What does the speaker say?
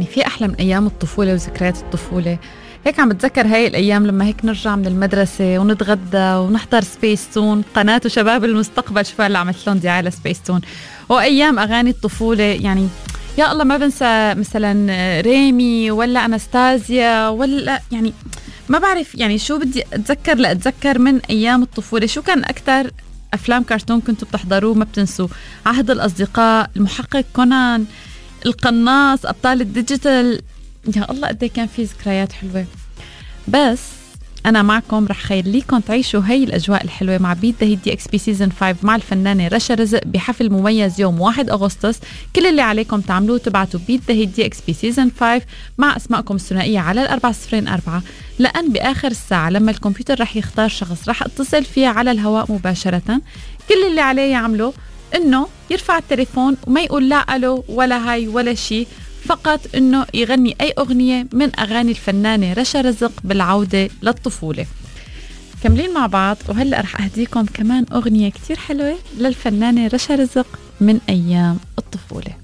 في أحلى من أيام الطفولة وذكريات الطفولة. هيك عم بتذكر هاي الأيام لما هيك نرجع من المدرسة ونتغدى ونحضر سبيس تون، قناة شباب المستقبل. شوف اللي عملت لهم دعاية لسبيس تون، وأيام أغاني الطفولة. يعني يا الله ما بنسى مثلا ريمي ولا أناستازيا ولا يعني ما بعرف يعني شو بدي أتذكر لأتذكر من أيام الطفولة. شو كان أكتر أفلام كرتون كنتوا بتحضروه ما بتنسوا؟ عهد الأصدقاء، المحقق كونان، القناص، أبطال الديجيتال. يا الله قد كان في ذكريات حلوة. بس أنا معكم رح خليكم تعيشوا هاي الأجواء الحلوة مع بيت ذا هيت دي اكس بي سيزن 5 مع الفنانة رشا رزق بحفل مميز يوم 1 أغسطس. كل اللي عليكم تعملوه تبعتوا بيت ذا هيت دي اكس بي سيزن 5 مع أسماءكم الثنائية على 4004، لأن بآخر الساعة لما الكمبيوتر رح يختار شخص رح اتصل فيه على الهواء مباشرة. كل اللي عليه يعمله إنه يرفع التليفون وما يقول لا ألو ولا هاي ولا شي، فقط إنه يغني أي أغنية من أغاني الفنانة رشا رزق بالعودة للطفولة. كملين مع بعض، وهلأ رح أهديكم كمان أغنية كتير حلوة للفنانة رشا رزق من أيام الطفولة.